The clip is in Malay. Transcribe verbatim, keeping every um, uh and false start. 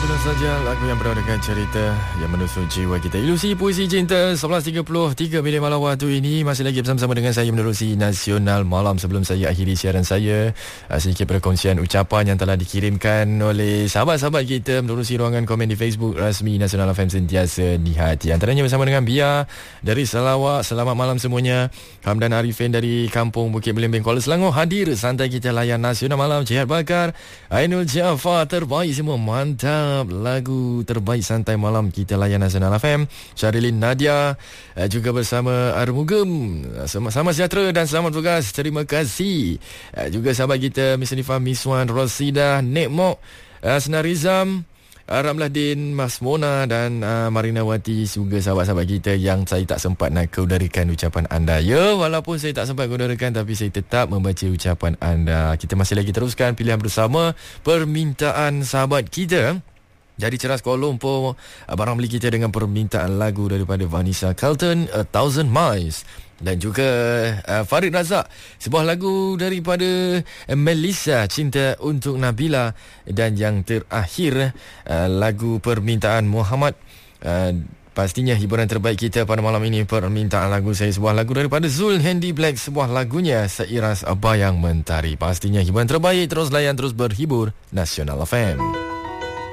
Itulah saja lagu yang penuh dengan cerita yang menusuk jiwa kita. Ilusi Puisi Cinta sebelas tiga puluh tiga minit malam waktu ini. Masih lagi bersama-sama dengan saya menerusi Nasional Malam. Sebelum saya akhiri siaran saya, sedikit perkongsian ucapan yang telah dikirimkan oleh sahabat-sahabat kita menerusi ruangan komen di Facebook rasmi Nasional F M sentiasa di hati. Antaranya bersama dengan Bia dari Sarawak. Selamat malam semuanya. Hamdan Arifin dari Kampung Bukit Belimbing, Kuala Selangor hadir santai kita layan Nasional Malam. Jihad Bakar, Ainul Jafar, terbaik semua, mantap. Lagu terbaik santai malam kita layan Nasional F M. Syarilin Nadia juga bersama Armugem. Sama-sama sejahtera dan selamat tugas. Terima kasih. Juga sahabat kita Miss Nifah Miswan, Rosida, Nek Mok, Senarizam, Ramladin, Mas Mona dan uh, Marina Wati, juga sahabat-sahabat kita yang saya tak sempat nak keudarakan ucapan anda. Ya, walaupun saya tak sempat keudarakan, tapi saya tetap membaca ucapan anda. Kita masih lagi teruskan pilihan bersama permintaan sahabat kita. Jadi Ceras Kuala Lumpur, barang beli kita dengan permintaan lagu daripada Vanessa Carlton, A Thousand Miles. Dan juga uh, Farid Razak, sebuah lagu daripada uh, Melissa, Cinta Untuk Nabila. Dan yang terakhir, uh, lagu permintaan Muhammad. uh, Pastinya hiburan terbaik kita pada malam ini, permintaan lagu saya, sebuah lagu daripada Zul Handy Black, sebuah lagunya Seiras Bayang Mentari. Pastinya hiburan terbaik, terus layan, terus berhibur Nasional F M.